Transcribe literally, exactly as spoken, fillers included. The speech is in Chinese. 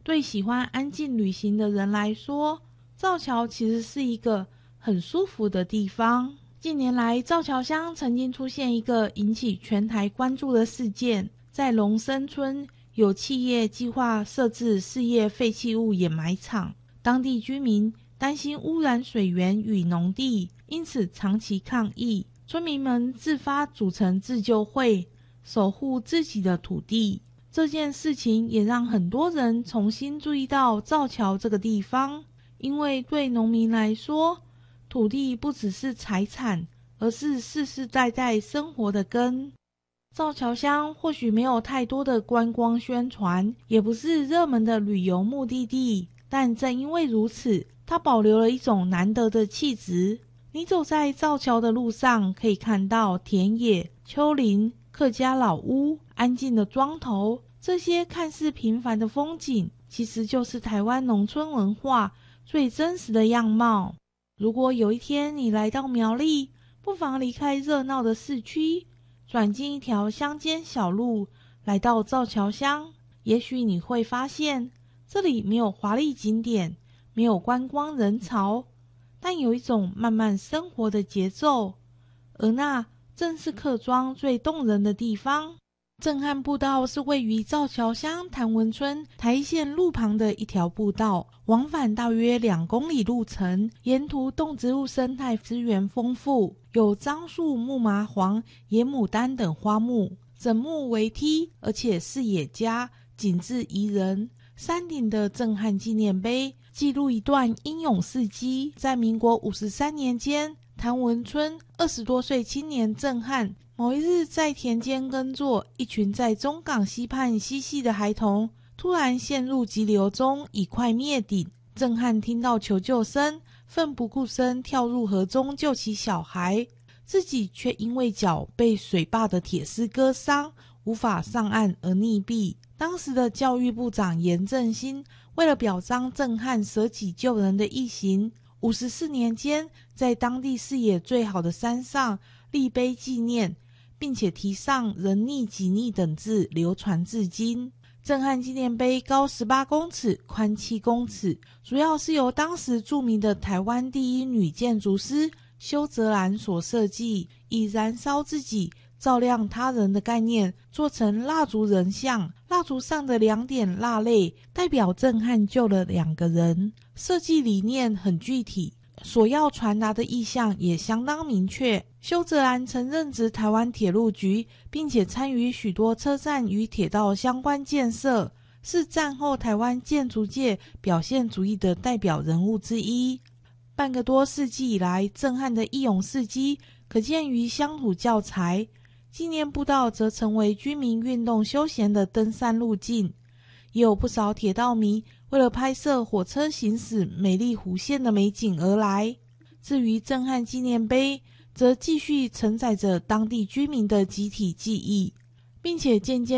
对喜欢安静旅行的人来说，造桥其实是一个很舒服的地方。近年来，造桥乡曾经出现一个引起全台关注的事件，在龙生村有企业计划设置事业废弃物掩埋场，当地居民担心污染水源与农地，因此长期抗议。村民们自发组成自救会，守护自己的土地。这件事情也让很多人重新注意到造桥这个地方，因为对农民来说，土地不只是财产，而是世世代代生活的根。造桥乡或许没有太多的观光宣传，也不是热门的旅游目的地，但正因为如此，它保留了一种难得的气质。你走在造桥的路上，可以看到田野、丘陵、客家老屋、安静的庄头，这些看似平凡的风景，其实就是台湾农村文化最真实的样貌。如果有一天你来到苗栗，不妨离开热闹的市区，转进一条乡间小路，来到造桥乡，也许你会发现，这里没有华丽景点，没有观光人潮，但有一种慢慢生活的节奏，而那正是客庄最动人的地方。震撼步道是位于造桥乡潭文村台线路旁的一条步道，往返大约两公里路程，沿途动植物生态资源丰富，有樟树、木麻黄、野牡丹等花木，整木为梯，而且视野佳，景致宜人。山顶的震撼纪念碑记录一段英勇事迹，在民国五十三年间，潭文村二十多岁青年震撼某一日在田间耕作，一群在中港溪畔嬉戏的孩童突然陷入急流中，已快灭顶。震撼听到求救声，奋不顾身跳入河中救起小孩，自己却因为脚被水坝的铁丝割伤，无法上岸而溺毙。当时的教育部长严正兴为了表彰震撼舍己救人的义行，五十四年间在当地视野最好的山上立碑纪念，并且题上人溺己溺等字，流传至今。震撼纪念碑高十八公尺，宽七公尺，主要是由当时著名的台湾第一女建筑师修泽兰所设计，以燃烧自己照亮他人的概念做成蜡烛人像，蜡烛上的两点蜡泪代表震撼救了两个人。设计理念很具体，所要传达的意象也相当明确。修泽兰曾任职台湾铁路局，并且参与许多车站与铁道相关建设，是战后台湾建筑界表现主义的代表人物之一。半个多世纪以来，震撼的义勇事迹可见于乡土教材，纪念步道则成为居民运动休闲的登山路径。也有不少铁道迷为了拍摄火车行驶美丽弧线的美景而来。至于震撼纪念碑，则继续承载着当地居民的集体记忆，并且渐渐